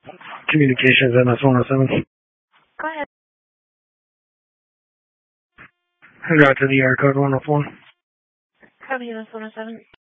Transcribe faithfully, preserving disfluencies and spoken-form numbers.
Communications M S one oh seven. Go ahead. Got to the air code one oh four. Copy M S one oh seven.